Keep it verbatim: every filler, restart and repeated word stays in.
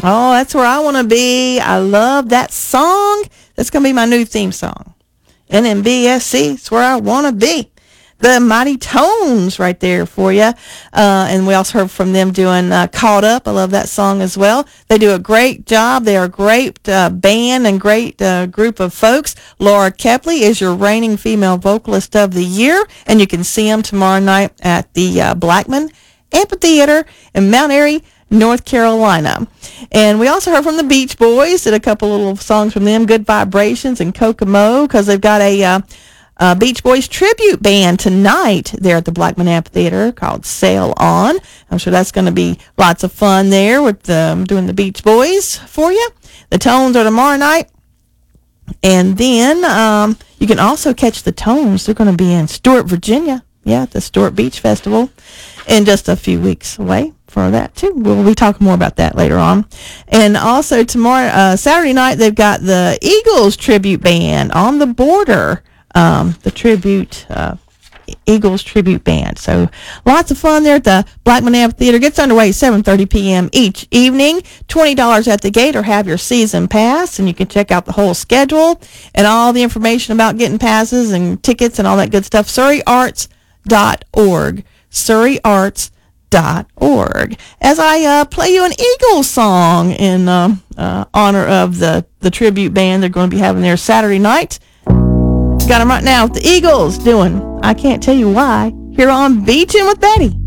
Oh, that's where I want to be. I love that song. That's going to be my new theme song. N M B S C, it's where I want to be. The Mighty Tones right there for you. Uh, and we also heard from them doing uh, Caught Up. I love that song as well. They do a great job. They are a great uh, band and great uh, group of folks. Laura Kepley is your reigning female vocalist of the year. And you can see them tomorrow night at the uh, Blackman Amphitheater in Mount Airy, North Carolina. And we also heard from the Beach Boys. Did a couple little songs from them, Good Vibrations and Kokomo, because they've got a... Uh, Uh, Beach Boys tribute band tonight there at the Blackman Amphitheater called Sail On. I'm sure that's going to be lots of fun there with um, doing the Beach Boys for you. The Tones are tomorrow night. And then um, you can also catch the Tones. They're going to be in Stuart, Virginia. Yeah, at the Stuart Beach Festival in just a few weeks away for that too. We'll be talking more about that later on. And also tomorrow, uh, Saturday night, they've got the Eagles tribute band on the border. Um, the tribute, uh, Eagles tribute band. So lots of fun there at the Blackman Amphitheater. Gets underway at seven thirty p.m. each evening. twenty dollars at the gate, or have your season pass, and you can check out the whole schedule and all the information about getting passes and tickets and all that good stuff. Surrey Arts dot org. Surrey Arts dot org. As I uh, play you an Eagles song in uh, uh, honor of the, the tribute band they're going to be having there Saturday night. Got them right now. The Eagles doing I Can't Tell You Why here on Beachin' with Betty.